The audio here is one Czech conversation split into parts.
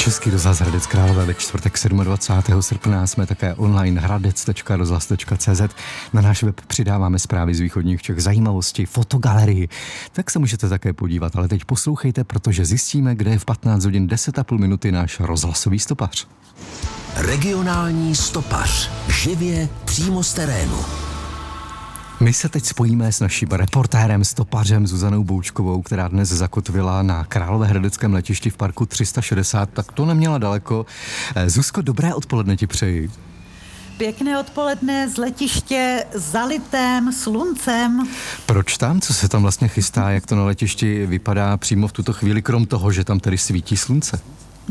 Český rozhlas Hradec Králové ve čtvrtek 27. srpna. Jsme také online hradec.rozhlas.cz. Na náš web přidáváme zprávy z východních Čech, zajímavosti, fotogalerii. Tak se můžete také podívat, ale teď poslouchejte, protože zjistíme, kde je v 15 hodin 10,5 minuty náš rozhlasový stopař. Regionální stopař. Živě přímo z terénu. My se teď spojíme s naším reportérem, stopařem Zuzanou Boučkovou, která dnes zakotvila na Královéhradeckém letišti v parku 360, tak to neměla daleko. Zuzko, dobré odpoledne ti přeji. Pěkné odpoledne z letiště zalitém sluncem. Proč tam? Co se tam vlastně chystá? Jak to na letišti vypadá přímo v tuto chvíli, krom toho, že tam tedy svítí slunce?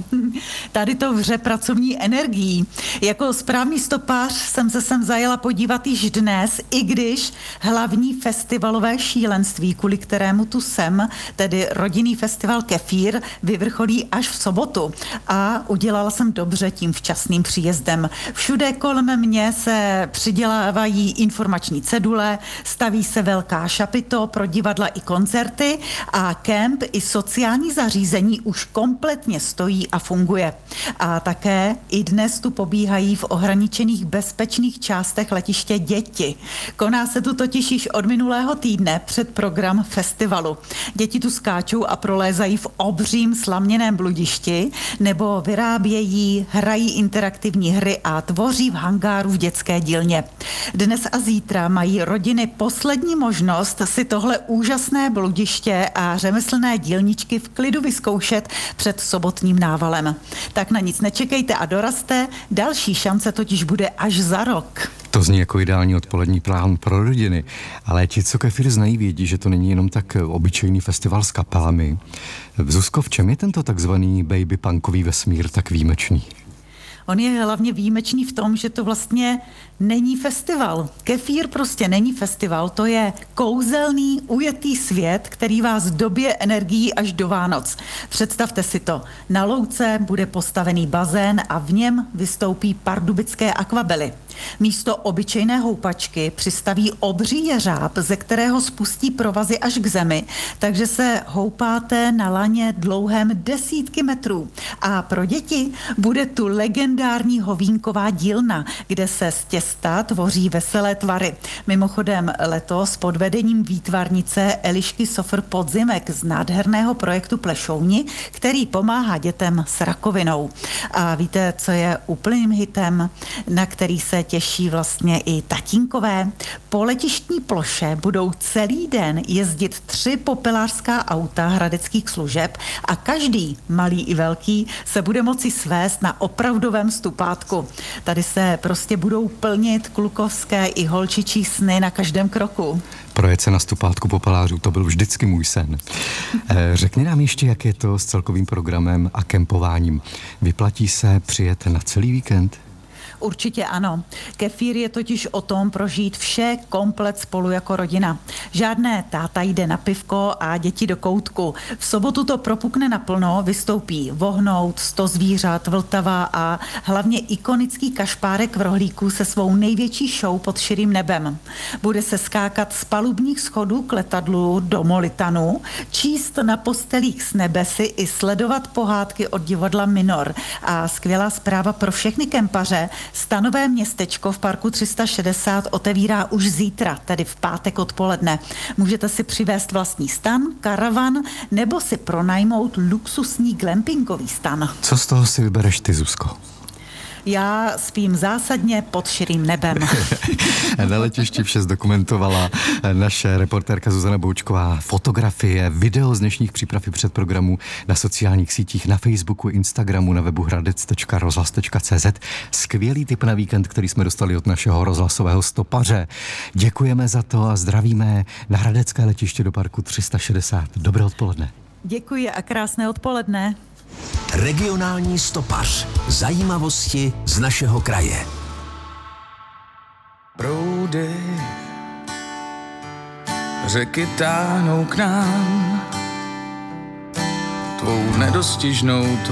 Tady to vře pracovní energií. Jako správný stopař jsem se sem zajela podívat již dnes, i když hlavní festivalové šílenství, kvůli kterému tu jsem, tedy rodinný festival Kefír, vyvrcholí až v sobotu. A udělala jsem dobře tím včasným příjezdem. Všude kolem mě se přidělávají informační cedule, staví se velká šapito pro divadla i koncerty a kemp i sociální zařízení už kompletně stojí a funguje. A také i dnes tu pobíhají v ohraničených bezpečných částech letiště děti. Koná se tu totiž již od minulého týdne před program festivalu. Děti tu skáčou a prolézají v obřím slaměném bludišti nebo vyrábějí, hrají interaktivní hry a tvoří v hangáru v dětské dílně. Dnes a zítra mají rodiny poslední možnost si tohle úžasné bludiště a řemeslné dílničky v klidu vyzkoušet před sobotním návalem. Tak na nic nečekejte a dorazte, další šance totiž bude až za rok. To zní jako ideální odpolední plán pro rodiny, ale ti, co Kefír znají, vědí, že to není jenom tak obyčejný festival s kapelami. Zuzko, v čem je tento takzvaný baby punkový vesmír tak výjimečný? On je hlavně výjimečný v tom, že to vlastně není festival. Kefír prostě není festival, to je kouzelný, ujetý svět, který vás dobije energií až do Vánoc. Představte si to. Na louce bude postavený bazén a v něm vystoupí pardubické akvabely. Místo obyčejné houpačky přistaví obří jeřáb, ze kterého spustí provazy až k zemi, takže se houpáte na laně dlouhém desítky metrů. A pro děti bude tu legendární hovínková dílna, kde se z těsta tvoří veselé tvary. Mimochodem letos pod vedením výtvarnice Elišky Sofr Podzimek z nádherného projektu Plešouni, který pomáhá dětem s rakovinou. A víte, co je úplným hitem, na který se těší vlastně i tatínkové? Po letištní ploše budou celý den jezdit 3 popelářská auta hradeckých služeb a každý, malý i velký, se bude moci svést na opravdovém stupátku. Tady se prostě budou plnit klukovské i holčičí sny na každém kroku. Projet se na stupátku popelářů, to byl vždycky můj sen. Řekni nám ještě, jak je to s celkovým programem a kempováním. Vyplatí se přijet na celý víkend? Určitě ano. Kefír je totiž o tom prožít vše komplet spolu jako rodina. Žádné táta jde na pivko a děti do koutku. V sobotu to propukne naplno, vystoupí Vohnout, 100 zvířat, Vltava a hlavně ikonický kašpárek v rohlíku se svou největší show pod širým nebem. Bude se skákat z palubních schodů k letadlu do Molitanu, číst na postelích s nebesy i sledovat pohádky od divadla Minor. A skvělá zpráva pro všechny kempaře, stanové městečko v parku 360 otevírá už zítra, tedy v pátek odpoledne. Můžete si přivést vlastní stan, karavan nebo si pronajmout luxusní glampingový stan. Co z toho si vybereš ty, Zuzko? Já spím zásadně pod širým nebem. Na letišti vše zdokumentovala naše reportérka Zuzana Boučková. Fotografie, video z dnešních příprav i předprogramů na sociálních sítích, na Facebooku, Instagramu, na webu hradec.rozhlas.cz. Skvělý tip na víkend, který jsme dostali od našeho rozhlasového stopaře. Děkujeme za to a zdravíme na hradecké letiště do parku 360. Dobré odpoledne. Děkuji a krásné odpoledne. Regionální stopař. Zajímavosti z našeho kraje. Proudy řeky táhnou k nám tvou nedostižnou